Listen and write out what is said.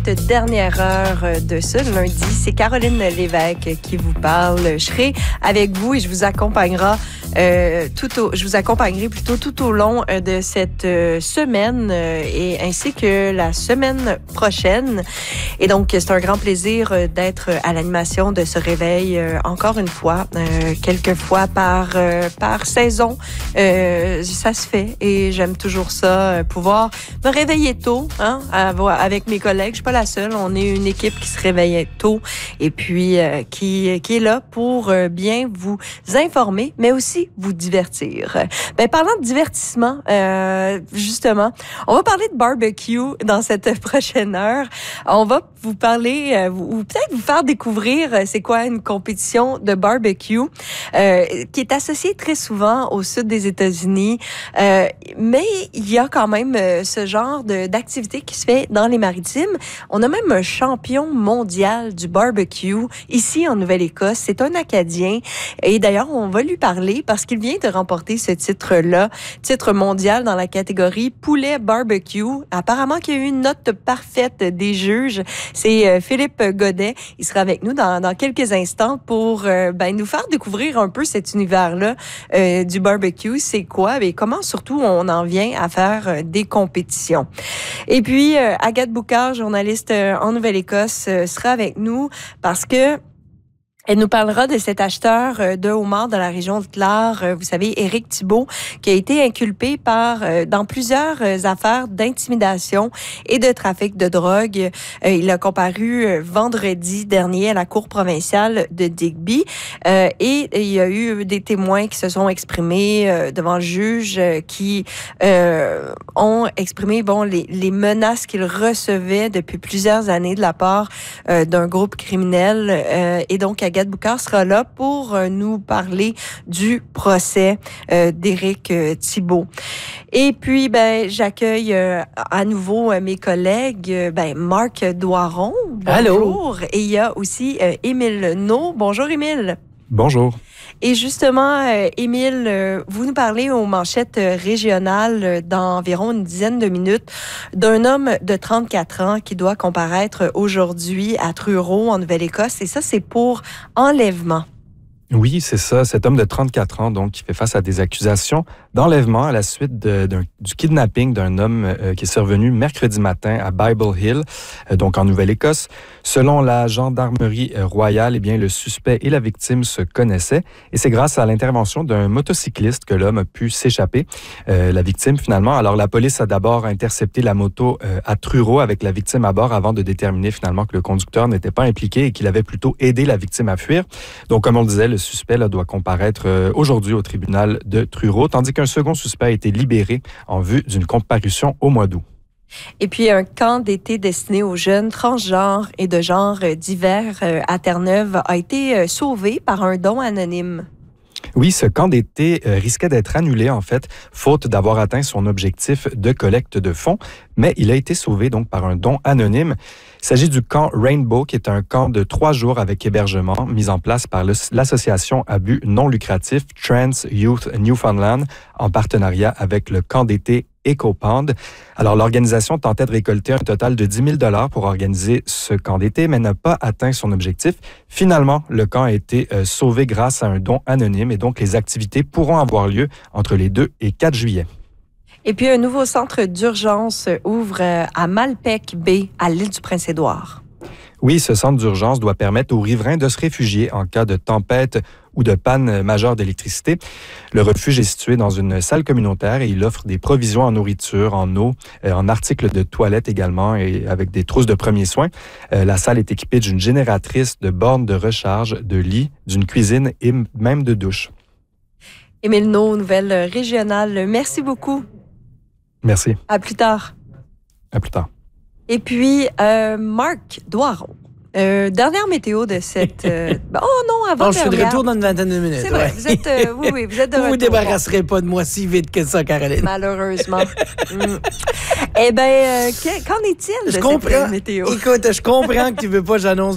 cette dernière heure de ce lundi. C'est Caroline Lévesque qui vous parle. Je serai avec vous et je vous accompagnerai plutôt tout au long de cette semaine et ainsi que la semaine prochaine. Et donc, c'est un grand plaisir d'être à l'animation de ce réveil encore une fois, quelques fois par saison. Ça se fait et j'aime toujours ça, pouvoir me réveiller tôt, avec mes collègues. Je suis pas la seule. On est une équipe qui se réveille tôt et puis qui est là pour bien vous informer, mais aussi vous divertir. Parlant de divertissement, justement, on va parler de barbecue dans cette prochaine heure. On va vous parler ou peut-être vous faire découvrir c'est quoi une compétition de barbecue qui est associée très souvent au sud des États-Unis. Mais il y a quand même ce genre d'activité qui se fait dans les maritimes. On a même un champion mondial du barbecue ici en Nouvelle-Écosse. C'est un Acadien. Et d'ailleurs, on va lui parler parce qu'il vient de remporter ce titre-là, titre mondial dans la catégorie poulet barbecue. Apparemment qu'il y a eu une note parfaite des juges. C'est Philippe Godet. Il sera avec nous dans quelques instants pour nous faire découvrir un peu cet univers-là du barbecue. C'est quoi? Et comment surtout on en vient à faire des compétitions. Et puis, Agathe Boucard, journaliste en Nouvelle-Écosse, sera avec nous parce que elle nous parlera de cet acheteur de homards de la région de Clare, vous savez, Éric Thibault, qui a été inculpé dans plusieurs affaires d'intimidation et de trafic de drogue. Il a comparu vendredi dernier à la cour provinciale de Digby et il y a eu des témoins qui se sont exprimés devant le juge qui ont exprimé les menaces qu'il recevait depuis plusieurs années de la part d'un groupe criminel et donc Agathe Boucard sera là pour nous parler du procès d'Éric Thibault. Et puis, j'accueille à nouveau mes collègues, Marc Doiron. Bonjour. Allô. Et il y a aussi Émile Naud. Bonjour, Émile. Bonjour. Et justement, Émile, vous nous parlez aux manchettes régionales d'environ une dizaine de minutes d'un homme de 34 ans qui doit comparaître aujourd'hui à Truro, en Nouvelle-Écosse. Et ça, c'est pour enlèvement. Oui, c'est ça. Cet homme de 34 ans, donc, qui fait face à des accusations d'enlèvement à la suite du kidnapping d'un homme qui est survenu mercredi matin à Bible Hill, donc en Nouvelle-Écosse. Selon la gendarmerie royale, eh bien, le suspect et la victime se connaissaient et c'est grâce à l'intervention d'un motocycliste que l'homme a pu s'échapper. La victime, finalement. Alors, la police a d'abord intercepté la moto à Truro avec la victime à bord avant de déterminer finalement que le conducteur n'était pas impliqué et qu'il avait plutôt aidé la victime à fuir. Donc, comme on le disait, le suspect doit comparaître aujourd'hui au tribunal de Truro, tandis qu'un second suspect a été libéré en vue d'une comparution au mois d'août. Et puis, un camp d'été destiné aux jeunes transgenres et de genres divers à Terre-Neuve a été sauvé par un don anonyme. Oui, ce camp d'été risquait d'être annulé, en fait, faute d'avoir atteint son objectif de collecte de fonds, mais il a été sauvé donc par un don anonyme. Il s'agit du camp Rainbow, qui est un camp de 3 jours avec hébergement mis en place par l'association à but non lucratif Trans Youth Newfoundland en partenariat avec le camp d'été EcoPond. Alors, l'organisation tentait de récolter un total de 10 000 $ pour organiser ce camp d'été, mais n'a pas atteint son objectif. Finalement, le camp a été sauvé grâce à un don anonyme et donc les activités pourront avoir lieu entre les 2 et 4 juillet. Et puis, un nouveau centre d'urgence ouvre à Malpeque Bay, à l'île du Prince-Édouard. Oui, ce centre d'urgence doit permettre aux riverains de se réfugier en cas de tempête ou de panne majeure d'électricité. Le refuge est situé dans une salle communautaire et il offre des provisions en nourriture, en eau, en articles de toilette également et avec des trousses de premiers soins. La salle est équipée d'une génératrice, de bornes de recharge, de lits, d'une cuisine et même de douche. Émile Naud, nouvelle régionale. Merci beaucoup. Merci. À plus tard. À plus tard. Et puis, Marc Doiron. Dernière météo de cette... oh non, avant je suis de retour dans une vingtaine de minutes. C'est vrai, vous êtes, oui, vous êtes de vous retour. Vous ne débarrasserez pas de moi si vite que ça, Caroline. Malheureusement. Eh bien, qu'en est-il de cette météo? Écoute, je comprends que tu ne veux pas que j'annonce